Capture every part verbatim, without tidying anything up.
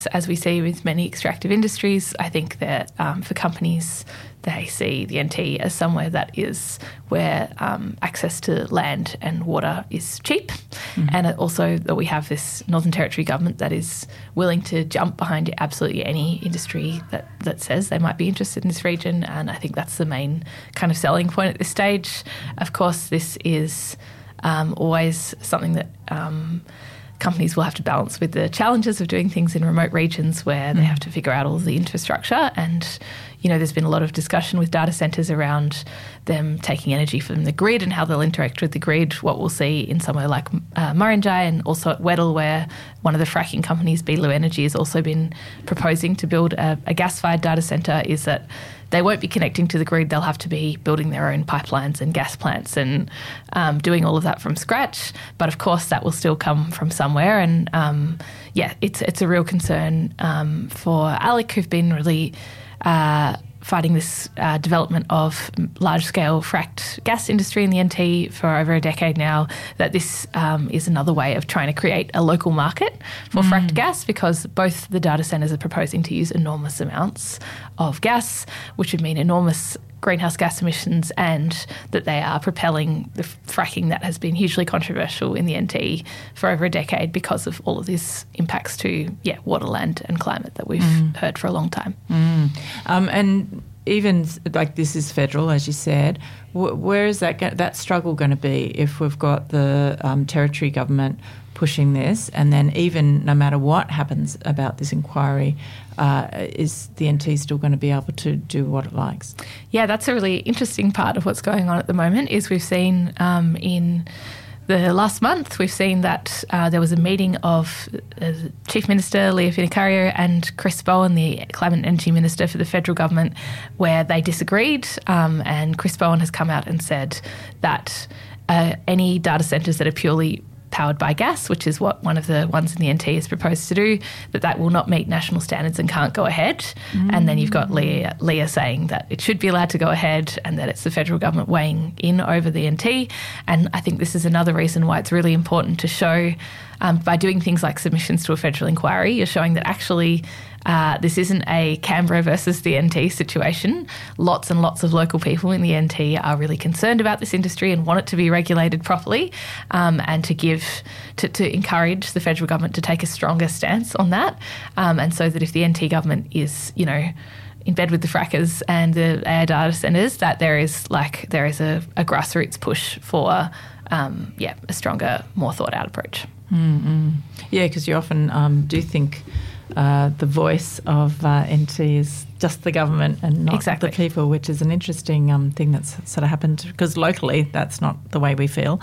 As we see with many extractive industries, I think that um, for companies, they see the N T as somewhere that is where um, access to land and water is cheap, mm-hmm. and also that we have this Northern Territory government that is willing to jump behind absolutely any industry that, that says they might be interested in this region, and I think that's the main kind of selling point at this stage. Of course, this is um, always something that Um, companies will have to balance with the challenges of doing things in remote regions where they have to figure out all of the infrastructure. And, you know, there's been a lot of discussion with data centres around them taking energy from the grid and how they'll interact with the grid, what we'll see in somewhere like uh, Murrinjai and also at Weddell, where one of the fracking companies, Beetaloo Energy, has also been proposing to build a, a gas-fired data centre, is that they won't be connecting to the grid. They'll have to be building their own pipelines and gas plants and um, doing all of that from scratch. But of course, that will still come from somewhere. And um, yeah, it's it's a real concern um, for ALEC, who've been really uh, fighting this uh, development of large-scale fracked gas industry in the N T for over a decade now, that this um, is another way of trying to create a local market for mm. fracked gas, because both the data centres are proposing to use enormous amounts of gas, which would mean enormous greenhouse gas emissions, and that they are propelling the fracking that has been hugely controversial in the N T for over a decade because of all of these impacts to yeah water, land and climate that we've mm. heard for a long time. Mm. Um, and even like this is federal, as you said, wh- where is that go- that struggle going to be if we've got the um, territory government pushing this, and then even no matter what happens about this inquiry, uh, is the N T still going to be able to do what it likes? Yeah, that's a really interesting part of what's going on at the moment. Is we've seen um, in the last month, we've seen that uh, there was a meeting of uh, Chief Minister Leah Finnicario and Chris Bowen, the Climate and Energy Minister for the federal government, where they disagreed, um, and Chris Bowen has come out and said that uh, any data centres that are purely powered by gas, which is what one of the ones in the N T is proposed to do, that that will not meet national standards and can't go ahead. Mm. And then you've got Leah, Leah saying that it should be allowed to go ahead and that it's the federal government weighing in over the N T. And I think this is another reason why it's really important to show, um, by doing things like submissions to a federal inquiry, you're showing that actually Uh, this isn't a Canberra versus the N T situation. Lots and lots of local people in the N T are really concerned about this industry and want it to be regulated properly, um, and to give, to, to encourage the federal government to take a stronger stance on that. Um, and so that if the N T government is, you know, in bed with the frackers and the A I data centres, that there is like there is a, a grassroots push for, um, yeah, a stronger, more thought out approach. Mm-hmm. Yeah, because you often um, do think Uh, the voice of uh, N T is just the government and not exactly. the people, which is an interesting um, thing that's sort of happened, because locally that's not the way we feel.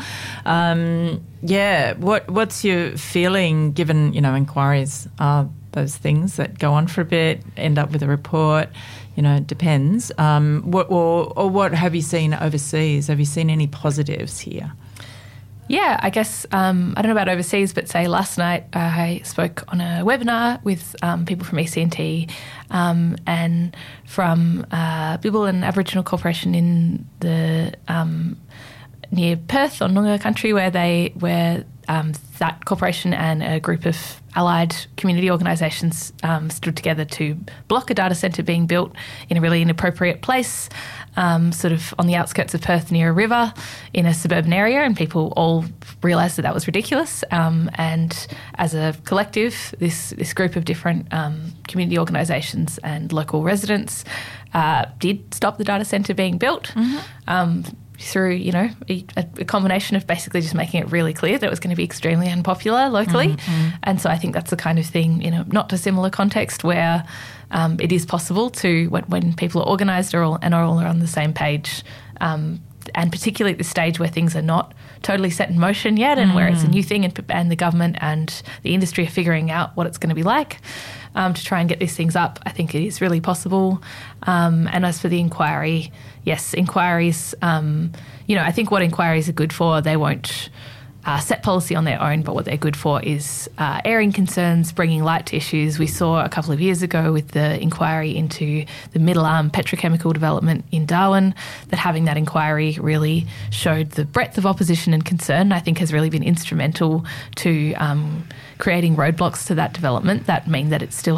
Um, yeah, what what's your feeling, given, you know, inquiries are those things that go on for a bit, end up with a report, you know, it depends. Um, what, or, or what have you seen overseas? Have you seen any positives here? Yeah, I guess, um, I don't know about overseas, but say last night I spoke on a webinar with um, people from E C N T um, and from uh, Bibble and Aboriginal Corporation in the um, near Perth on Noongar country, where they where um, that corporation and a group of allied community organisations um, stood together to block a data centre being built in a really inappropriate place, um, sort of on the outskirts of Perth near a river in a suburban area, and people all realised that that was ridiculous. Um, and as a collective, this this group of different um, community organisations and local residents uh, did stop the data centre being built. Mm-hmm. Um, through, you know, a, a combination of basically just making it really clear that it was going to be extremely unpopular locally. Mm-hmm. And so I think that's the kind of thing, in a not dissimilar context, where um, it is possible to, when, when people are organised are all, and are all on the same page, um, and particularly at this stage where things are not totally set in motion yet, and mm. where it's a new thing, and, and the government and the industry are figuring out what it's going to be like, um, to try and get these things up, I think it is really possible. Um, and as for the inquiry, yes, inquiries, um, you know, I think what inquiries are good for, they won't uh, set policy on their own, but what they're good for is uh, airing concerns, bringing light to issues. We saw a couple of years ago with the inquiry into the Middle Arm petrochemical development in Darwin that having that inquiry really showed the breadth of opposition and concern, I think has really been instrumental to um, creating roadblocks to that development that mean that it's still